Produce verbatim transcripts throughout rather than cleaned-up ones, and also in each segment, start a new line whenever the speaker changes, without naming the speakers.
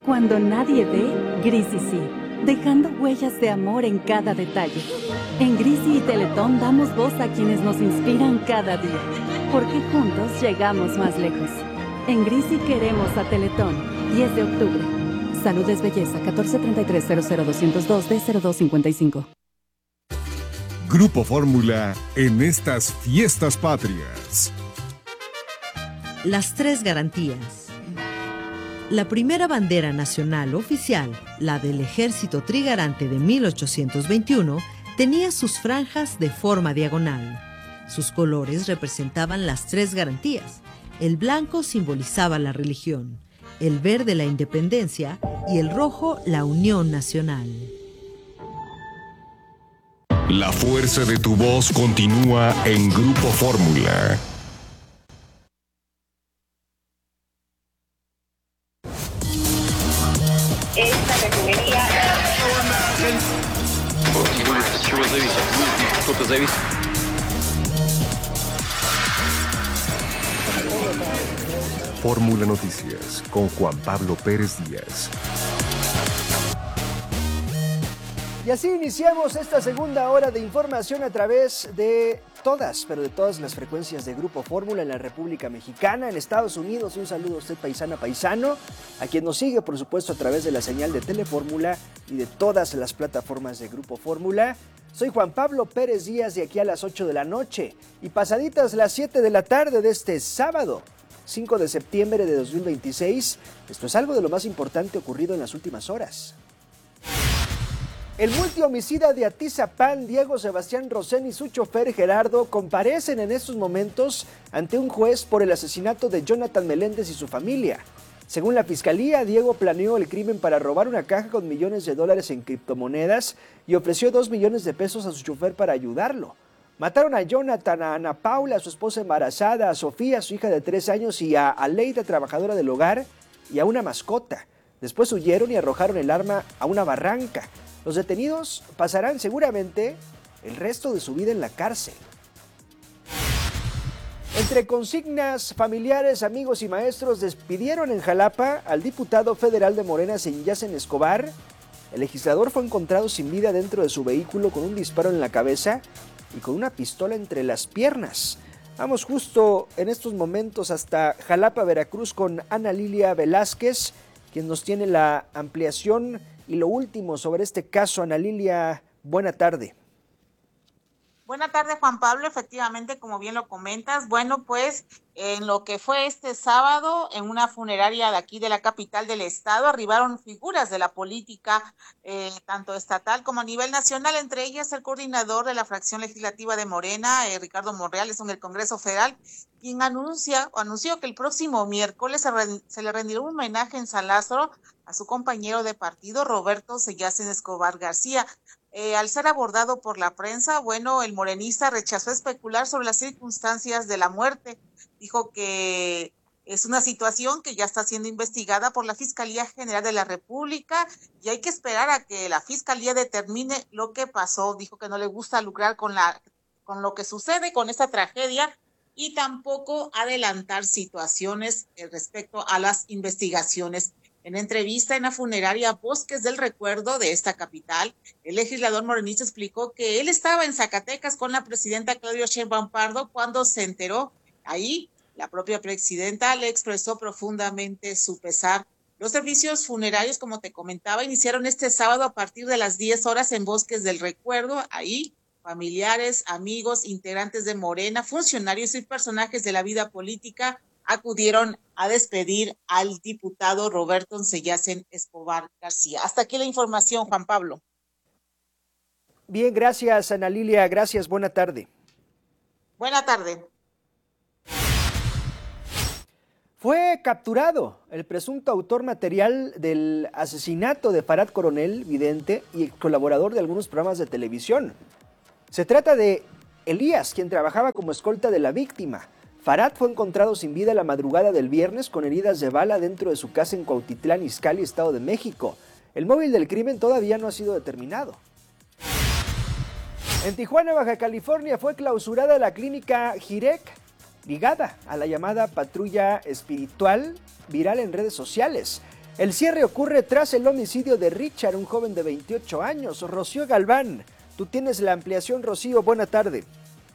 Cuando nadie ve, Grisi sí, dejando huellas de amor en cada detalle. En Grisi y Teletón damos voz a quienes nos inspiran cada día, porque juntos llegamos más lejos. En Grisi queremos a Teletón, diez de octubre. Salud es belleza, catorce treinta y tres cero cero dos cero dos D cero dos cincuenta y cinco.
Grupo Fórmula en estas fiestas patrias.
Las tres garantías. La primera bandera nacional oficial, la del Ejército Trigarante de mil ochocientos veintiuno, tenía sus franjas de forma diagonal. Sus colores representaban las tres garantías. El blanco simbolizaba la religión, el verde la independencia y el rojo la unión nacional.
La fuerza de tu voz continúa en Grupo Fórmula.
Esta refinería...
Fórmula Noticias con Juan Pablo Pérez Díaz.
Y así iniciamos esta segunda hora de información a través de todas, pero de todas las frecuencias de Grupo Fórmula en la República Mexicana, en Estados Unidos. Un saludo a usted, paisana, paisano, a quien nos sigue, por supuesto, a través de la señal de Telefórmula y de todas las plataformas de Grupo Fórmula. Soy Juan Pablo Pérez Díaz, de aquí a las ocho de la noche y pasaditas las siete de la tarde de este sábado, cinco de septiembre de dos mil veintiséis. Esto es algo de lo más importante ocurrido en las últimas horas. El multihomicida de Atizapán, Diego Sebastián Rosén, y su chofer Gerardo comparecen en estos momentos ante un juez por el asesinato de Jonathan Meléndez y su familia. Según la fiscalía, Diego planeó el crimen para robar una caja con millones de dólares en criptomonedas y ofreció dos millones de pesos a su chofer para ayudarlo. Mataron a Jonathan, a Ana Paula, a su esposa embarazada, a Sofía, su hija de tres años, y a Aleida, trabajadora del hogar, y a una mascota. Después huyeron y arrojaron el arma a una barranca. Los detenidos pasarán seguramente el resto de su vida en la cárcel. Entre consignas, familiares, amigos y maestros despidieron en Jalapa al diputado federal de Morena, Senyacen Escobar. El legislador fue encontrado sin vida dentro de su vehículo con un disparo en la cabeza y con una pistola entre las piernas. Vamos justo en estos momentos hasta Jalapa, Veracruz, con Ana Lilia Velázquez, quien nos tiene la ampliación y lo último sobre este caso. Ana Lilia, buena tarde.
Buena tarde, Juan Pablo. Efectivamente, como bien lo comentas, bueno, pues en lo que fue este sábado, en una funeraria de aquí de la capital del estado, arribaron figuras de la política, eh, tanto estatal como a nivel nacional, entre ellas el coordinador de la fracción legislativa de Morena, eh, Ricardo Monreal, en el Congreso Federal, quien anuncia, anunció que el próximo miércoles se, re, se le rendirá un homenaje en San Lázaro a su compañero de partido, Roberto Senyacen Escobar García. Eh, al ser abordado por la prensa, bueno, el morenista rechazó especular sobre las circunstancias de la muerte. Dijo que es una situación que ya está siendo investigada por la Fiscalía General de la República y hay que esperar a que la Fiscalía determine lo que pasó. Dijo que no le gusta lucrar con, la, con lo que sucede, con esta tragedia, y tampoco adelantar situaciones respecto a las investigaciones. En entrevista en la funeraria Bosques del Recuerdo de esta capital, el legislador morenista explicó que él estaba en Zacatecas con la presidenta Claudia Sheinbaum Pardo cuando se enteró. Ahí, la propia presidenta le expresó profundamente su pesar. Los servicios funerarios, como te comentaba, iniciaron este sábado a partir de las diez horas en Bosques del Recuerdo. Ahí, familiares, amigos, integrantes de Morena, funcionarios y personajes de la vida política acudieron a despedir al diputado Roberto Senyacen Escobar García. Hasta aquí la información, Juan Pablo.
Bien, gracias, Ana Lilia. Gracias, buena tarde.
Buena tarde.
Fue capturado el presunto autor material del asesinato de Farad Coronel, vidente y colaborador de algunos programas de televisión. Se trata de Elías, quien trabajaba como escolta de la víctima. Farad fue encontrado sin vida la madrugada del viernes con heridas de bala dentro de su casa en Cuautitlán Izcalli, Estado de México. El móvil del crimen todavía no ha sido determinado. En Tijuana, Baja California, fue clausurada la clínica Jirek, ligada a la llamada patrulla espiritual viral en redes sociales. El cierre ocurre tras el homicidio de Richard, un joven de veintiocho años. Rocío Galván, tú tienes la ampliación, Rocío, buena tarde.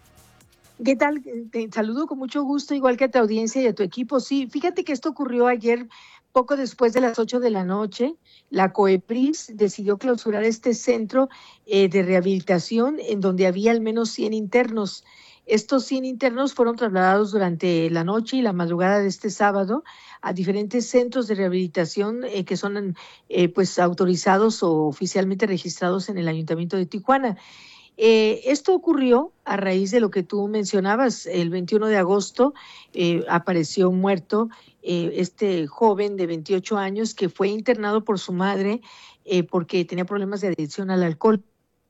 ¿Qué tal? Te saludo con mucho gusto, igual que a tu audiencia y a tu equipo. Sí, fíjate que esto ocurrió ayer, poco después de las ocho de la noche. La COEPRIS decidió clausurar este centro eh, de rehabilitación en donde había al menos cien internos. Estos cien internos fueron trasladados durante la noche y la madrugada de este sábado a diferentes centros de rehabilitación eh, que son eh, pues autorizados o oficialmente registrados en el Ayuntamiento de Tijuana. Eh, esto ocurrió a raíz de lo que tú mencionabas. El veintiuno de agosto eh, apareció muerto eh, este joven de veintiocho años que fue internado por su madre eh, porque tenía problemas de adicción al alcohol.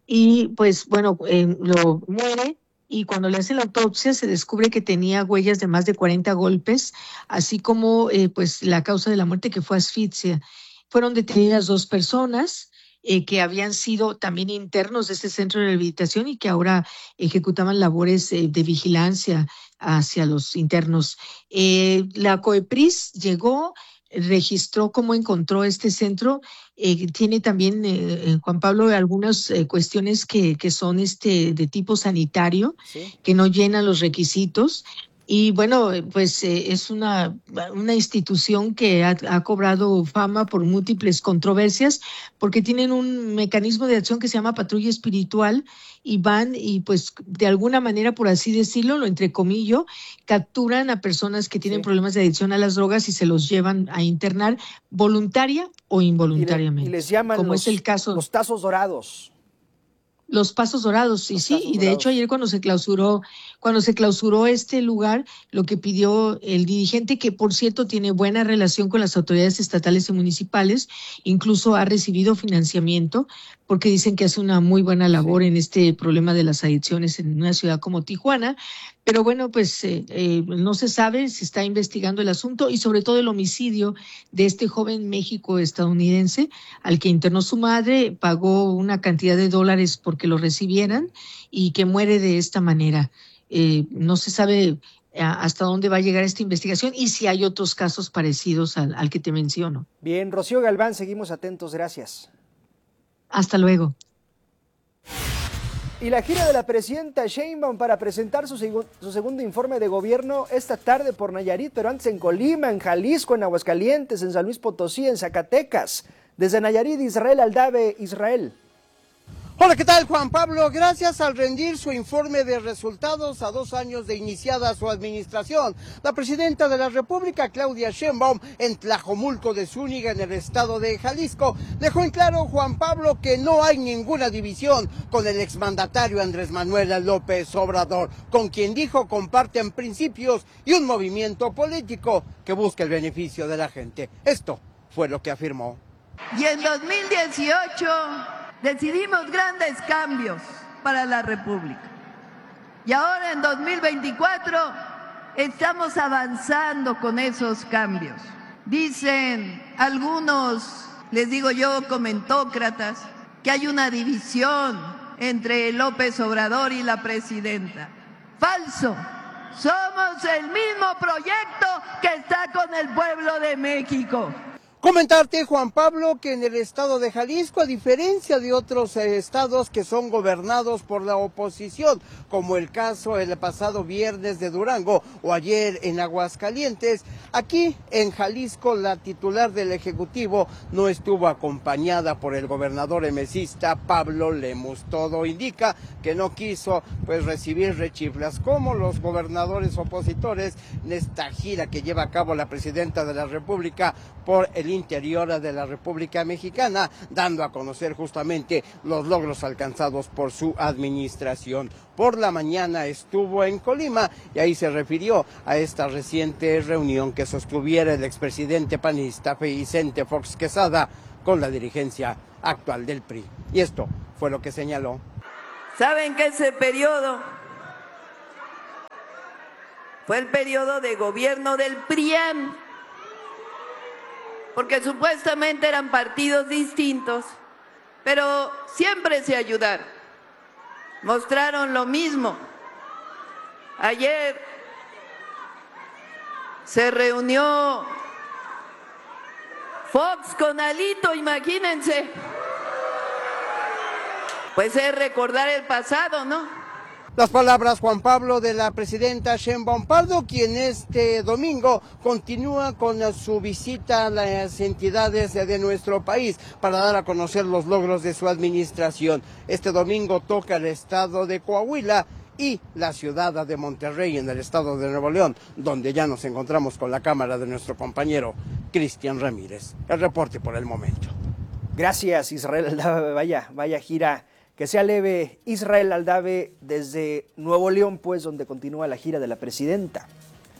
Y pues bueno, eh, lo muere. Y cuando le hacen la autopsia se descubre que tenía huellas de más de cuarenta golpes, así como eh, pues la causa de la muerte, que fue asfixia. Fueron detenidas dos personas eh, que habían sido también internos de este centro de rehabilitación y que ahora ejecutaban labores eh, de vigilancia hacia los internos. Eh, la COEPRIS llegó, registró cómo encontró este centro. Eh, tiene también, eh, Juan Pablo, algunas eh, cuestiones que, que son este de tipo sanitario, sí, que no llenan los requisitos. Y bueno, pues eh, es una, una institución que ha, ha cobrado fama por múltiples controversias, porque tienen un mecanismo de acción que se llama patrulla espiritual y van y pues de alguna manera, por así decirlo, lo entrecomillo, capturan a personas que tienen sí. problemas de adicción a las drogas y se los llevan a internar voluntaria o involuntariamente.
Y, le, y les llaman
como
los,
es el caso,
los tazos dorados.
Los pasos dorados, y sí, y de dorados. hecho ayer cuando se clausuró, cuando se clausuró este lugar, lo que pidió el dirigente, que por cierto tiene buena relación con las autoridades estatales y municipales, incluso ha recibido financiamiento, porque dicen que hace una muy buena labor sí. en este problema de las adicciones en una ciudad como Tijuana. Pero bueno, pues eh, eh, no se sabe, se está investigando el asunto y sobre todo el homicidio de este joven México-estadounidense al que internó su madre, pagó una cantidad de dólares porque lo recibieran y que muere de esta manera. Eh, no se sabe hasta dónde va a llegar esta investigación y si hay otros casos parecidos al, al que te menciono.
Bien, Rocío Galván, seguimos atentos, gracias.
Hasta luego.
Y la gira de la presidenta Sheinbaum para presentar su, seg- su segundo informe de gobierno esta tarde por Nayarit, pero antes en Colima, en Jalisco, en Aguascalientes, en San Luis Potosí, en Zacatecas. Desde Nayarit, Israel Aldave. Israel.
Hola, ¿qué tal, Juan Pablo? Gracias al rendir su informe de resultados a dos años de iniciada su administración, la presidenta de la República, Claudia Sheinbaum, en Tlajomulco de Zúñiga, en el estado de Jalisco, dejó en claro, Juan Pablo, que no hay ninguna división con el exmandatario Andrés Manuel López Obrador, con quien dijo comparten principios y un movimiento político que busca el beneficio de la gente. Esto fue lo que afirmó.
Y en dos mil dieciocho... decidimos grandes cambios para la República. Y ahora en dos mil veinticuatro estamos avanzando con esos cambios. Dicen algunos, les digo yo, comentócratas, que hay una división entre López Obrador y la presidenta. Falso. Somos el mismo proyecto que está con el pueblo de México.
Comentarte, Juan Pablo, que en el estado de Jalisco, a diferencia de otros eh, estados que son gobernados por la oposición, como el caso el pasado viernes de Durango o ayer en Aguascalientes, aquí en Jalisco la titular del Ejecutivo no estuvo acompañada por el gobernador emesista Pablo Lemus. Todo indica que no quiso pues recibir rechiflas como los gobernadores opositores en esta gira que lleva a cabo la presidenta de la República por el interior de la República Mexicana, dando a conocer justamente los logros alcanzados por su administración. Por la mañana estuvo en Colima y ahí se refirió a esta reciente reunión que sostuviera el expresidente panista Vicente Fox Quesada con la dirigencia actual del P R I. Y esto fue lo que señaló.
¿Saben que ese periodo fue el periodo de gobierno del P R I A N? Porque supuestamente eran partidos distintos, pero siempre se ayudaron. Mostraron lo mismo. Ayer se reunió Fox con Alito, imagínense. Pues es recordar el pasado, ¿no?
Las palabras, Juan Pablo, de la presidenta Sheinbaum Pardo, quien este domingo continúa con su visita a las entidades de nuestro país para dar a conocer los logros de su administración. Este domingo toca el estado de Coahuila y la ciudad de Monterrey, en el estado de Nuevo León, donde ya nos encontramos con la cámara de nuestro compañero Cristian Ramírez. El reporte por el momento.
Gracias, Israel Aldave. Vaya, vaya gira. Que sea leve, Israel Aldave, desde Nuevo León, pues, donde continúa la gira de la presidenta.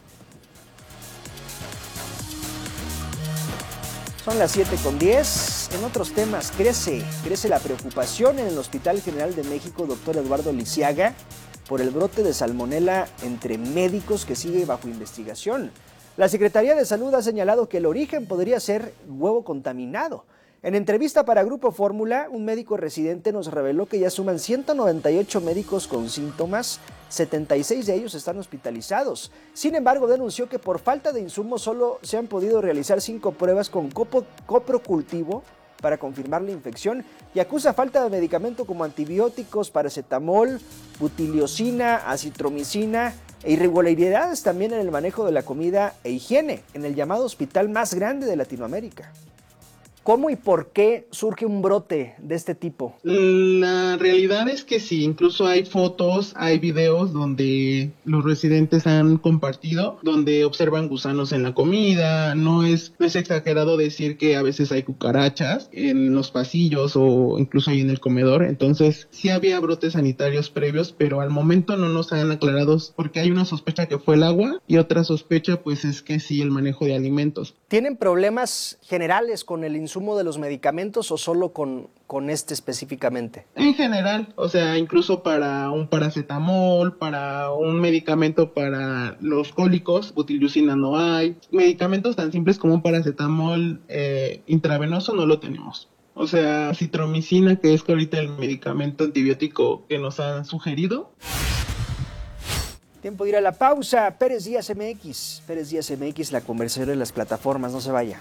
Son las siete con diez. En otros temas, crece, crece la preocupación en el Hospital General de México, doctor Eduardo Lisiaga, por el brote de salmonela entre médicos que sigue bajo investigación. La Secretaría de Salud ha señalado que el origen podría ser huevo contaminado. En entrevista para Grupo Fórmula, un médico residente nos reveló que ya suman ciento noventa y ocho médicos con síntomas, setenta y seis de ellos están hospitalizados. Sin embargo, denunció que por falta de insumos solo se han podido realizar cinco pruebas con copo, coprocultivo para confirmar la infección y acusa falta de medicamento como antibióticos, paracetamol, butiliocina, acitromicina e irregularidades también en el manejo de la comida e higiene en el llamado hospital más grande de Latinoamérica. ¿Cómo y por qué surge un brote de este tipo?
La realidad es que sí, incluso hay fotos, hay videos donde los residentes han compartido, donde observan gusanos en la comida. No es, no es exagerado decir que a veces hay cucarachas en los pasillos o incluso ahí en el comedor. Entonces sí había brotes sanitarios previos, pero al momento no nos han aclarado porque hay una sospecha que fue el agua y otra sospecha pues es que sí el manejo de alimentos.
¿Tienen problemas generales con el insumo de los medicamentos o solo con, con este específicamente?
En general, o sea, incluso para un paracetamol, para un medicamento para los cólicos, butiliocina no hay. Medicamentos tan simples como un paracetamol eh, intravenoso no lo tenemos. O sea, citromicina, que es ahorita el medicamento antibiótico que nos han sugerido.
Tiempo de ir a la pausa. Pérez Díaz M X. Pérez Díaz M X, la conversación de las plataformas. No se vaya.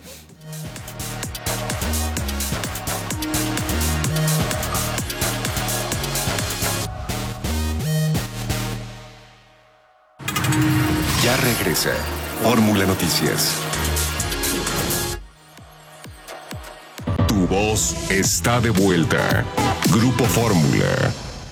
Ya regresa Fórmula Noticias. Tu voz está de vuelta. Grupo Fórmula.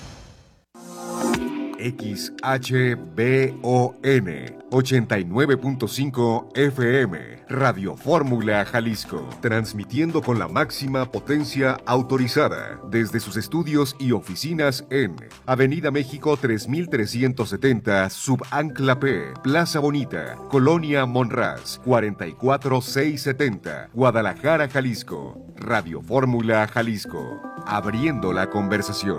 X H B O N ochenta y nueve punto cinco F M, Radio Fórmula Jalisco, transmitiendo con la máxima potencia autorizada desde sus estudios y oficinas en Avenida México tres mil trescientos setenta, Subancla P, Plaza Bonita, Colonia Monraz, cuarenta y cuatro mil seiscientos setenta, Guadalajara, Jalisco. Radio Fórmula Jalisco, abriendo la conversación.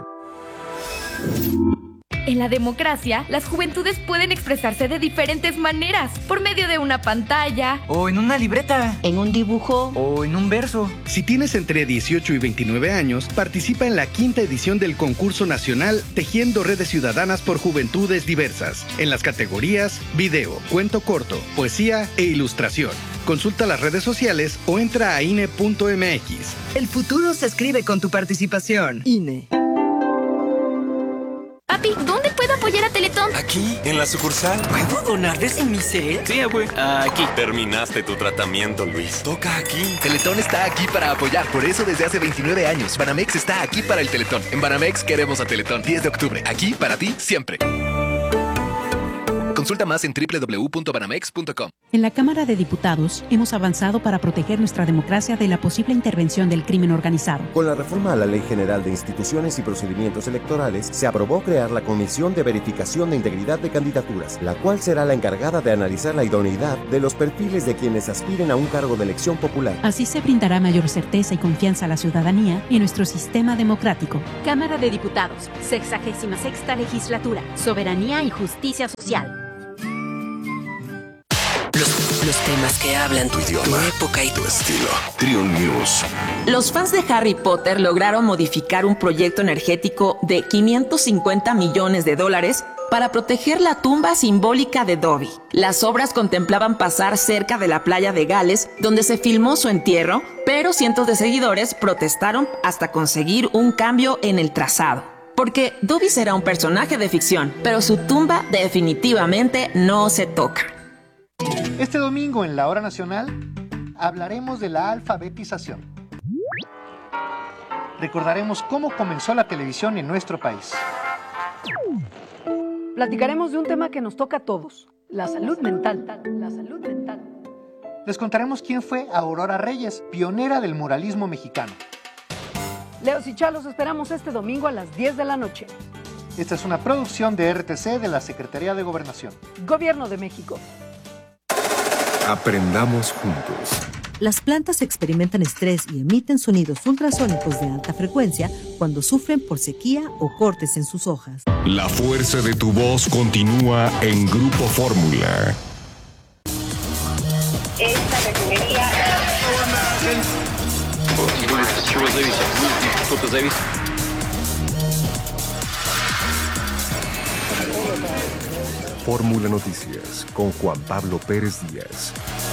En la democracia, las juventudes pueden expresarse de diferentes maneras, por medio de una pantalla,
o en una libreta,
en un dibujo,
o en un verso.
Si tienes entre dieciocho y veintinueve años, participa en la quinta edición del concurso nacional Tejiendo Redes Ciudadanas por Juventudes Diversas, en las categorías video, cuento corto, poesía e ilustración. Consulta las redes sociales o entra a I N E punto M X.
El futuro se escribe con tu participación.
I N E.
Papi, ¿dónde puedo apoyar a Teletón?
Aquí, en la sucursal.
¿Puedo donar desde mi set?
Sí, güey. Aquí. Terminaste tu tratamiento, Luis. Toca aquí.
Teletón está aquí para apoyar. Por eso desde hace veintinueve años. Banamex está aquí para el Teletón. En Banamex queremos a Teletón. diez de octubre. Aquí para ti, siempre. Consulta más en doble u doble u doble u punto banamex punto com.
En la Cámara de Diputados hemos avanzado para proteger nuestra democracia de la posible intervención del crimen organizado.
Con la reforma a la Ley General de Instituciones y Procedimientos Electorales, se aprobó crear la Comisión de Verificación de Integridad de Candidaturas, la cual será la encargada de analizar la idoneidad de los perfiles de quienes aspiren a un cargo de elección popular.
Así se brindará mayor certeza y confianza a la ciudadanía y nuestro sistema democrático.
Cámara de Diputados, sexagésima sexta legislatura, soberanía y justicia social.
Los, los temas que hablan tu idioma, tu época y tu estilo.
Trion News.
Los fans de Harry Potter lograron modificar un proyecto energético de quinientos cincuenta millones de dólares para proteger la tumba simbólica de Dobby. Las obras contemplaban pasar cerca de la playa de Gales, donde se filmó su entierro, pero cientos de seguidores protestaron hasta conseguir un cambio en el trazado. Porque Dobby será un personaje de ficción, pero su tumba definitivamente no se toca.
Este domingo en la Hora Nacional hablaremos de la alfabetización. Recordaremos cómo comenzó la televisión en nuestro país.
Platicaremos de un tema que nos toca a todos, la salud mental. La salud mental.
Les contaremos quién fue Aurora Reyes, pionera del muralismo mexicano.
Leos y Chalos esperamos este domingo a las diez de la noche.
Esta es una producción de R T C de la Secretaría de Gobernación.
Gobierno de México.
Aprendamos juntos.
Las plantas experimentan estrés y emiten sonidos ultrasónicos de alta frecuencia cuando sufren por sequía o cortes en sus hojas.
La fuerza de tu voz continúa en Grupo Fórmula.
Esta refinería... Fórmula Noticias con Juan Pablo Pérez Díaz.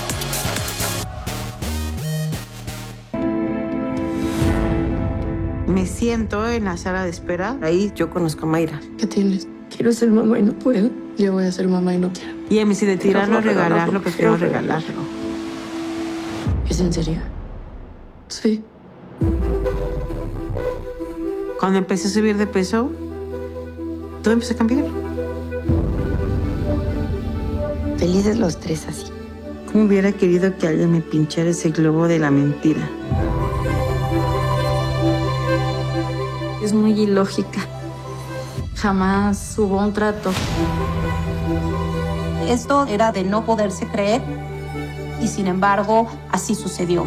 Me siento en la sala de espera. Ahí yo conozco a Mayra.
¿Qué tienes? Quiero ser mamá y no puedo. Yo voy a ser mamá y no quiero.
Y a mí si de tirarlo o regalarlo, prefiero regalarlo.
¿Es en serio? Sí.
Cuando empecé a subir de peso, todo empezó a cambiar.
Felices los tres así.
¿Cómo hubiera querido que alguien me pinchara ese globo de la mentira?
Es muy ilógica. Jamás hubo un trato.
Esto era de no poderse creer y sin embargo así sucedió.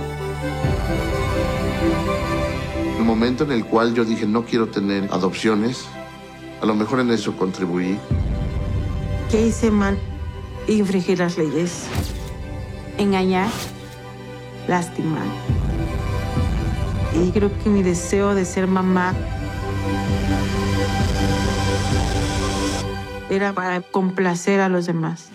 El momento en el cual yo dije no quiero tener adopciones, a lo mejor en eso contribuí.
¿Qué hice mal? Infringir las leyes, engañar, lastimar. Y creo que mi deseo de ser mamá era para complacer a los demás.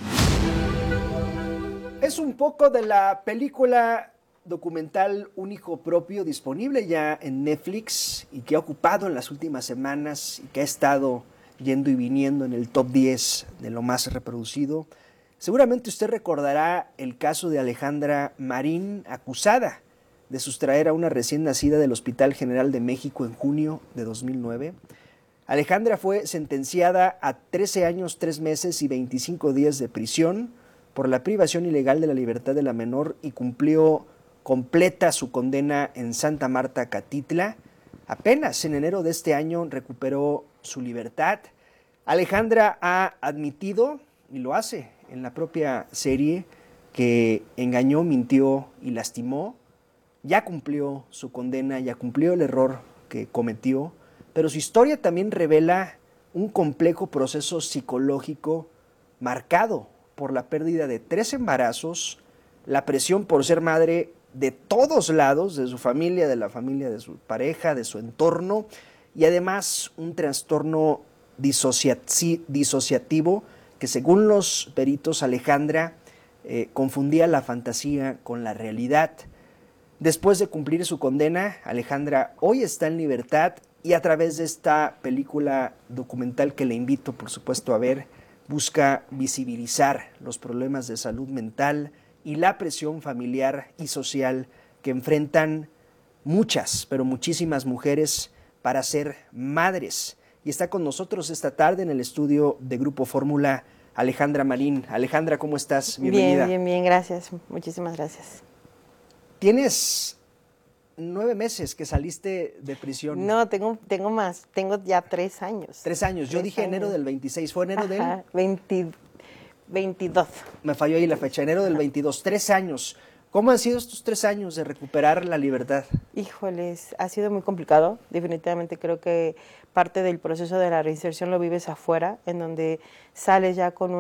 Es un poco de la película documental Un hijo propio, disponible ya en Netflix y que ha ocupado en las últimas semanas y que ha estado yendo y viniendo en el top diez de lo más reproducido. Seguramente usted recordará el caso de Alejandra Marín, acusada de sustraer a una recién nacida del Hospital General de México en junio de dos mil nueve. Alejandra fue sentenciada a trece años, tres meses y veinticinco días de prisión por la privación ilegal de la libertad de la menor y cumplió completa su condena en Santa Marta, Catitla. Apenas en enero de este año recuperó su libertad. Alejandra ha admitido, y lo hace en la propia serie, que engañó, mintió y lastimó. Ya cumplió su condena, ya cumplió el error que cometió, pero su historia también revela un complejo proceso psicológico marcado por la pérdida de tres embarazos, la presión por ser madre de todos lados, de su familia, de la familia de su pareja, de su entorno, y además un trastorno disociati- disociativo que, según los peritos, Alejandra eh, confundía la fantasía con la realidad. Después de cumplir su condena, Alejandra hoy está en libertad y a través de esta película documental que le invito, por supuesto, a ver, busca visibilizar los problemas de salud mental y la presión familiar y social que enfrentan muchas, pero muchísimas mujeres para ser madres. Y está con nosotros esta tarde en el estudio de Grupo Fórmula Alejandra Marín. Alejandra, ¿cómo estás? Bienvenida.
Bien, bien, bien, gracias. Muchísimas gracias.
Tienes nueve meses que saliste de prisión.
No, tengo, tengo más. Tengo ya tres años.
Tres años. Yo
tres
dije
años.
enero del veintiséis. ¿Fue enero
Ajá,
del...?
veinte, veintidós.
Me falló ahí la fecha. Enero del veintidós. Tres años. ¿Cómo han sido estos tres años de recuperar la libertad?
Híjoles, ha sido muy complicado. Definitivamente creo que parte del proceso de la reinserción lo vives afuera, en donde sales ya con un